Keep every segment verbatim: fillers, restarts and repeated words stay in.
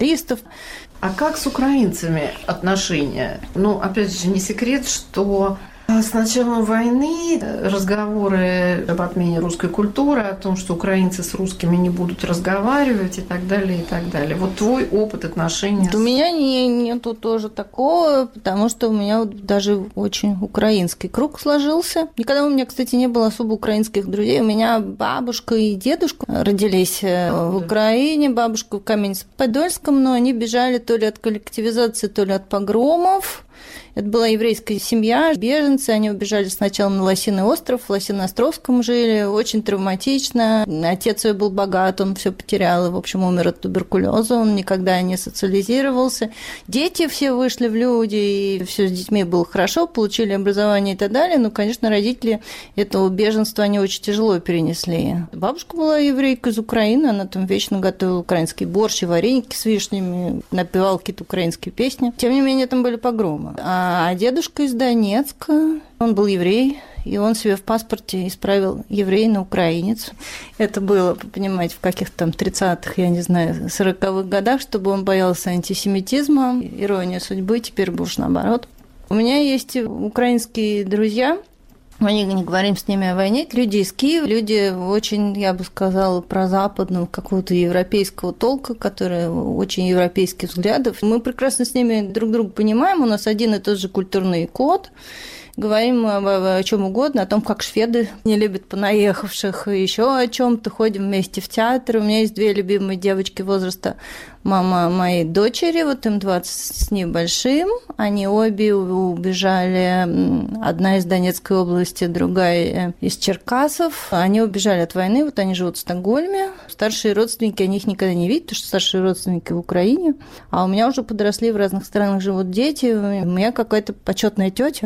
журналистов. А как с украинцами отношения? Ну, опять же, не секрет, что с началом войны разговоры об отмене русской культуры, о том, что украинцы с русскими не будут разговаривать и так далее, и так далее. Вот твой опыт отношений. У меня не, нету тоже такого, потому что у меня вот даже очень украинский круг сложился. Никогда у меня, кстати, не было особо украинских друзей. У меня бабушка и дедушка родились oh, в Украине, бабушка в Каменец-Подольском, но они бежали то ли от коллективизации, то ли от погромов. Это была еврейская семья, беженцы, они убежали сначала на Лосиный остров, в Лосиноостровском жили, очень травматично. Отец его был богат, он все потерял, и, в общем, умер от туберкулеза, он никогда не социализировался. Дети все вышли в люди, и все с детьми было хорошо, получили образование и так далее, но, конечно, родители этого беженства, они очень тяжело перенесли. Бабушка была еврейка из Украины, она там вечно готовила украинский борщ и вареники с вишнями, напевала какие-то украинские песни. Тем не менее, там были погромы. А дедушка из Донецка, он был еврей, и он себе в паспорте исправил еврей на украинец. Это было, понимаете, в каких-то там тридцатых, я не знаю, сороковых годах, чтобы он боялся антисемитизма. Ирония судьбы, теперь уж наоборот. У меня есть украинские друзья, мы не говорим с ними о войне. Люди из Киева, люди очень, я бы сказала, прозападного, какого-то европейского толка, которые очень европейских взглядов. Мы прекрасно с ними друг друга понимаем, у нас один и тот же культурный код. Говорим о, о чем угодно, о том, как шведы не любят понаехавших, еще о чем-то, ходим вместе в театр. У меня есть две любимые девочки возраста мама моей дочери, вот им двадцать с небольшим. Они обе убежали, одна из Донецкой области, другая из Черкасов. Они убежали от войны, вот они живут в Стокгольме. Старшие родственники, они их никогда не видят, потому что старшие родственники в Украине. А у меня уже подросли, в разных странах живут дети. У меня какая-то почетная тетя.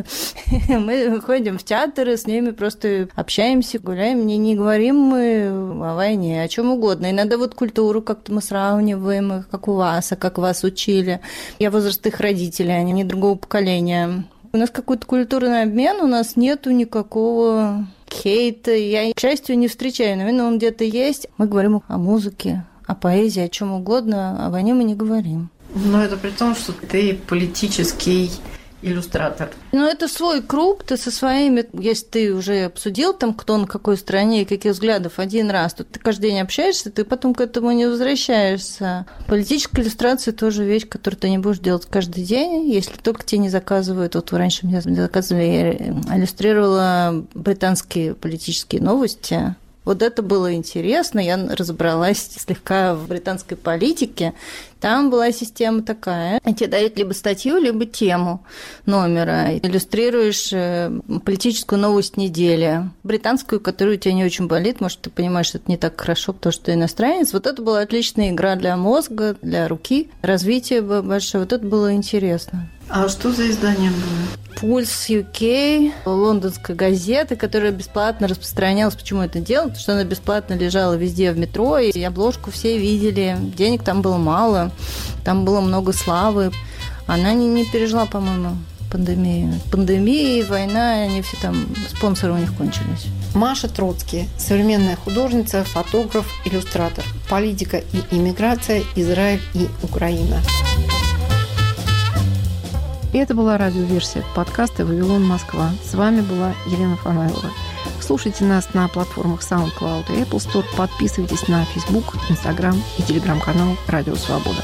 Мы ходим в театры, с ними просто общаемся, гуляем, не, не говорим мы о войне, о чем угодно. Иногда вот культуру как-то мы сравниваем, как у вас, а как вас учили. Я возраст их родителей, они не другого поколения. У нас какой-то культурный обмен, у нас нету никакого хейта. Я, к счастью, не встречаю, наверное, он где-то есть. Мы говорим о музыке, о поэзии, о чем угодно, о войне мы не говорим. Но это при том, что ты политический иллюстратор. Ну, это свой круг, ты со своими, если ты уже обсудил там, кто на какой стороне и каких взглядов один раз, то ты каждый день общаешься, ты потом к этому не возвращаешься. Политическая иллюстрация тоже вещь, которую ты не будешь делать каждый день, если только тебе не заказывают. Вот раньше мне заказывали, я иллюстрировала британские политические новости. Вот это было интересно, я разобралась слегка в британской политике. Там была система такая. Тебе дают либо статью, либо тему номера. Иллюстрируешь политическую новость недели. Британскую, которая у тебя не очень болит. Может, ты понимаешь, что это не так хорошо, потому что ты иностранец. Вот это была отличная игра для мозга, для руки. Развитие большое. Вот это было интересно. А что за издание было? «Пульс ю кей», лондонская газета, которая бесплатно распространялась. Почему это делала? Потому что она бесплатно лежала везде в метро, и обложку все видели. Денег там было мало, там было много славы. Она не, не пережила, по-моему, пандемию. Пандемия, война, они все там, спонсоры у них кончились. Маша Троцкий, современная художница, фотограф, иллюстратор. Политика и иммиграция, Израиль и Украина. И это была радиоверсия подкаста «Вавилон, Москва». С вами была Елена Фанаилова. Слушайте нас на платформах SoundCloud и Apple Store. Подписывайтесь на Facebook, Instagram и телеграм-канал «Радио Свобода».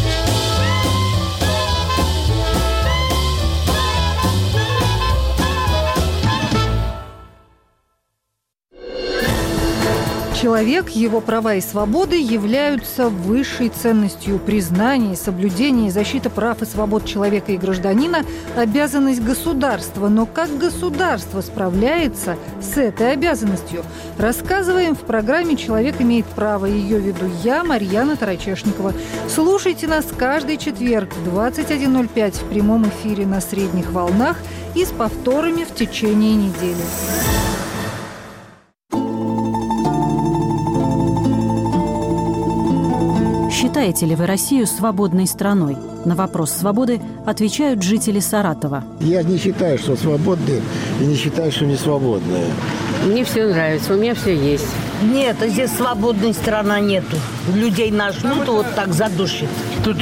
Человек, его права и свободы являются высшей ценностью. Признание, соблюдение и защита прав и свобод человека и гражданина – обязанность государства. Но как государство справляется с этой обязанностью? Рассказываем в программе «Человек имеет право». Ее веду я, Марьяна Тарачешникова. Слушайте нас каждый четверг в двадцать один ноль пять в прямом эфире на средних волнах и с повторами в течение недели. Считаете ли вы Россию свободной страной? На вопрос свободы отвечают жители Саратова. Я не считаю, что свободные, и не считаю, что не свободные. Мне все нравится, у меня все есть. Нет, здесь свободной страны нету. Людей нажмут, вот так задушит. Тут